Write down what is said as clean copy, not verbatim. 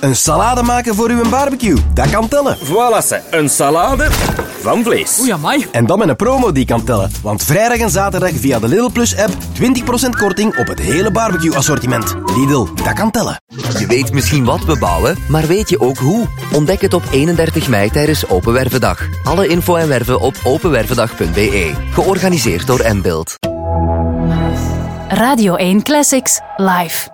een salade maken voor uw barbecue. Dat kan tellen. Voilà, ze. Een salade van vlees. Oei, amai. En dan met een promo die kan tellen. Want vrijdag en zaterdag via de Lidl Plus app 20% korting op het hele barbecue assortiment. Lidl, dat kan tellen. Je weet misschien wat we bouwen, maar weet je ook hoe? Ontdek het op 31 mei tijdens Open Wervendag. Alle info en werven op openwervendag.be. Georganiseerd door Mbuild. Radio 1 Classics live.